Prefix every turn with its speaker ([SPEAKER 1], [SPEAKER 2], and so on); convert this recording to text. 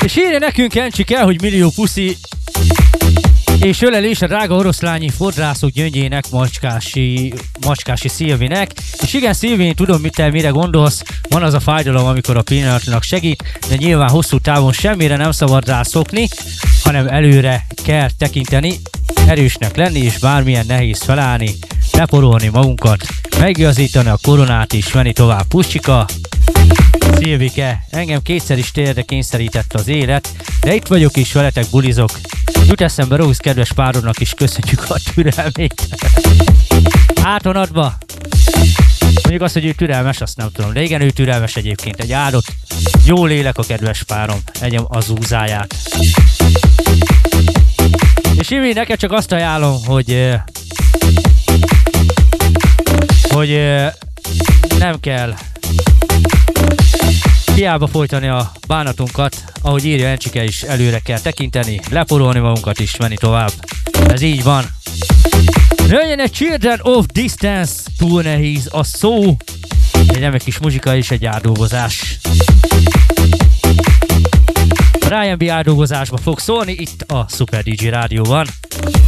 [SPEAKER 1] És írja nekünk Encsike, hogy millió puszi és ölelés a drága oroszlányi fodrászok gyöngyének, Macskási Szilvinek. És igen, Szilvi, én tudom, te mire gondolsz, van az a fájdalom, amikor a pillanatnak segít, de nyilván hosszú távon semmire nem szabad rászokni, hanem előre kell tekinteni, erősnek lenni és bármilyen nehéz felállni, leporolni magunkat, megigazítani a koronát és menni tovább. Puszcsika, Szilvike, engem kétszer is térdre kényszerített az élet, de itt vagyok és veletek bulizok. Jut eszembe Rose kedves párodnak is köszönjük a türelmét. Átonadba. Mondjuk azt, hogy ő türelmes, azt nem tudom, de igen, ő türelmes egyébként. Egy áldott, jó lélek a kedves párom, egyem az úzáját. És Imi, neked csak azt ajánlom, hogy nem kell hiába folytani a bánatunkat, ahogy írja Encsike is, előre kell tekinteni, leporolni magunkat is, menni tovább. Ez így van. Jöjjön egy Children of Distance, túl nehéz a szó. Egy remek kis muzsika és egy átdolgozás. Ryan B. átdolgozásba fog szólni itt a Super DJ Rádióban.